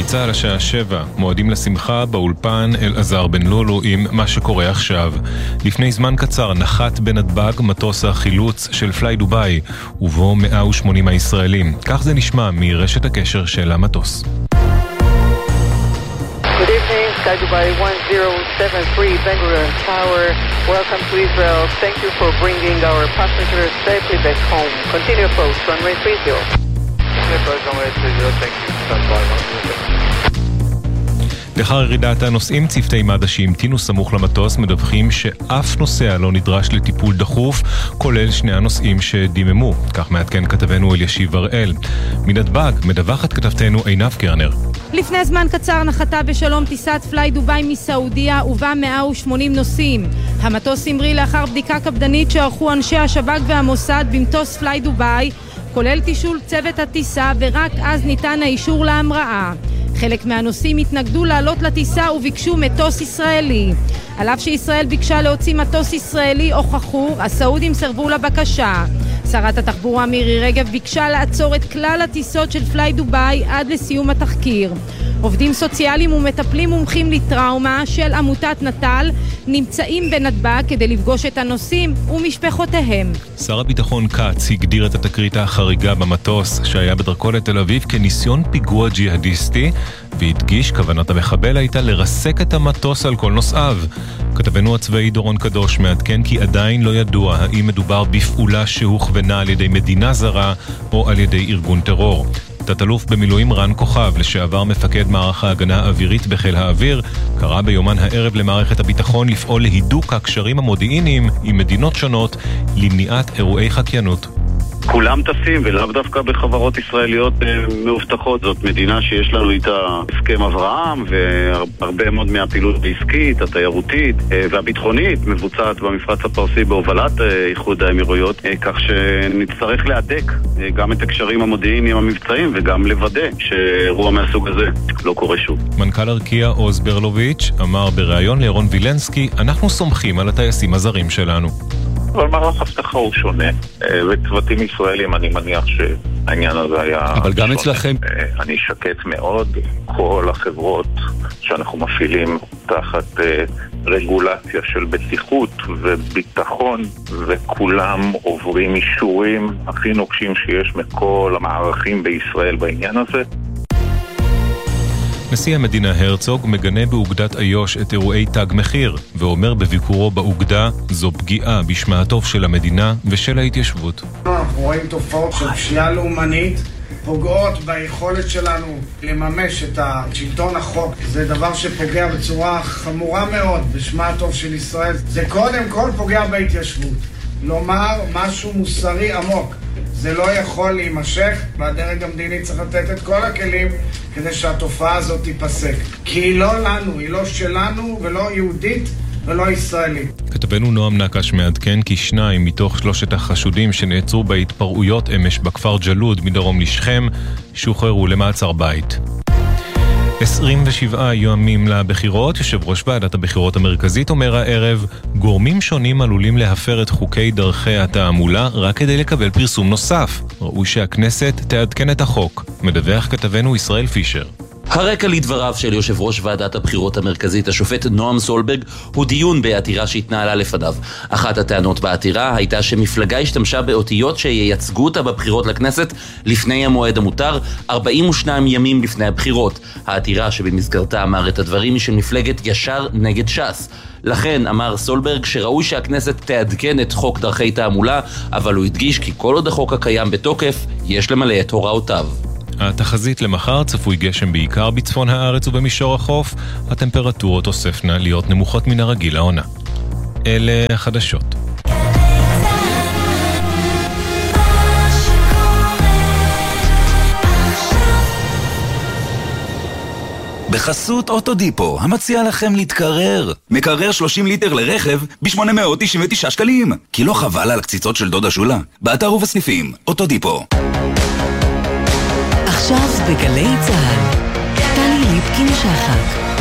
צהל השעה 7, מועדים לשמחה באולפן אלעזר בן לולו עם מה שקורה עכשיו. לפני זמן קצר נחת בנתב"ג מטוס החילוץ של פליי דובאי, ובו 180 הישראלים. כך זה נשמע מרשת הקשר של המטוס. Good evening, Sky Dubai 1073 Ben Gurion Tower. Welcome to Israel. Thank you for bringing our passengers safely back home. Continue approach, runway 30. Runway 30, thank you. Stand by, לאחר ירידת הנוסעים, צוותי מד"א שהמתינו סמוך למטוס מדווחים שאף נוסע לא נדרש לטיפול דחוף, כולל שני הנוסעים שדיממו. כך מעדכן כתבנו אלישיב הראל. מנתב"ג מדווחת כתבתנו עינב קרנר. לפני זמן קצר נחתה בשלום טיסת פליי דובאי מסעודיה ובה 180 נוסעים. המטוס המריא לאחר בדיקה קפדנית שערכו אנשי השב"כ והמוסד במטוס פליי דובאי, כולל תשאול צוות הטיסה, ורק אז ניתן האישור להמראה. חלק מהנוסעים התנגדו לעלות לטיסה וביקשו מטוס ישראלי. על אף שישראל ביקשה להוציא מטוס ישראלי או חכור, הסעודים סרבו לבקשה. שרת התחבורה מירי רגב ביקשה לעצור את כלל הטיסות של פליי דובאי עד לסיום התחקיר. עובדים סוציאליים ומטפלים מומחים לטראומה של עמותת נטל נמצאים בנתב"ג כדי לפגוש את הנוסעים ומשפחותיהם. שר הביטחון קץ הגדיר את התקרית החריגה במטוס שהיה בדרכו לתל אביב כניסיון פיגוע ג'יהדיסטי, והדגיש כוונת המחבל הייתה לרסק את המטוס על כל נוסעיו. כתבנו הצבאי דורון קדוש מעדכן כי עדיין לא ידוע האם מדובר בפעולה שהוכוונה על ידי מדינה זרה או על ידי ארגון טרור. תת-אלוף במילואים רן כוכב, לשעבר מפקד מערך ההגנה האווירית בחיל האוויר, קרא ביומן הערב למערכת הביטחון לפעול להידוק הקשרים המודיעיניים עם מדינות שונות למניעת אירועי חקיינות. כולם טסים ולאו דווקא בחברות ישראליות מאובטחות. זאת מדינה שיש לנו איתה הסכם אברהם, והרבה מאוד מהפעילות העסקית, התיירותית והביטחונית מבוצעת במפרץ הפרסי בהובלת איחוד האמירויות, כך שנצטרך להדק גם את הקשרים המודיעיניים המבצעיים וגם לוודא שאירוע מהסוג הזה לא קורה שוב. מנכ"ל ארקיע עוז ברלוביץ' אמר בריאיון לירון וילנסקי, אנחנו סומכים על הטייסים הזרים שלנו. אבל מערך אבטחה הוא שונה, וצוותים ישראלים אני מניח שהעניין הזה היה... אבל גם אצלכם... אני שקט מאוד, כל החברות שאנחנו מפעילים תחת רגולציה של בטיחות וביטחון, וכולם עוברים אישורים הכי נוקשים שיש מכל המערכים בישראל בעניין הזה. נשיא המדינה הרצוג מגנה באוגדת איו"ש את אירועי תג מחיר, ואומר בביקורו באוגדה זו פגיעה בשמה הטוב של המדינה ושל ההתיישבות. אנחנו רואים תופעות של פשיעה לאומנית, פוגעות ביכולת שלנו לממש את שלטון החוק. זה דבר שפוגע בצורה חמורה מאוד בשמה הטוב של ישראל. זה קודם כל פוגע בהתיישבות. לומר משהו מוסרי עמוק. זה לא יכול להימשך, והדרג המדיני צריך לתת את כל הכלים כדי שהתופעה הזאת תיפסק. כי היא לא לנו, היא לא שלנו ולא יהודית ולא ישראלית. כתבנו נועם נקש מעדכן כי 2 מתוך 3 החשודים שנעצרו בהתפרעויות אמש בכפר ג'לוד מדרום לשכם שוחררו למעצר בית. 27 ימים לבחירות, יושב ראש ועדת הבחירות המרכזית אומר הערב, גורמים שונים עלולים להפר את חוקי דרכי התעמולה רק כדי לקבל פרסום נוסף. ראוי שהכנסת תעדכן את החוק. מדווח כתבנו ישראל פישר. הרקע לדבריו של יושב ראש ועדת הבחירות המרכזית, השופט נועם סולברג, הוא דיון בעתירה שהתנהלה לפניו. אחת הטענות בעתירה הייתה שמפלגה השתמשה באותיות שייצגו אותה בבחירות לכנסת לפני המועד המותר, 42 ימים לפני הבחירות. העתירה שבמסגרתה אמר את הדברים היא של מפלגת ישר נגד ש"ס. לכן אמר סולברג שראוי שהכנסת תעדכן את חוק דרכי תעמולה, אבל הוא הדגיש כי כל עוד החוק הקיים בתוקף, יש למלא את הוראותיו. התחזית למחר צפוי גשם בעיקר בצפון הארץ ובמישור החוף, הטמפרטורות תוספנה להיות נמוכות מן הרגיל העונה. אלה החדשות. בחסות אוטודיפו, המציע לכם להתקרר. מקרר 30 ליטר לרכב ב-899 שקלים. כי לא חבל על הקציצות של דודה שולה? באתר ובסניפים, אוטודיפו. עכשיו בגלי צהל, טלי ליפקין שחק.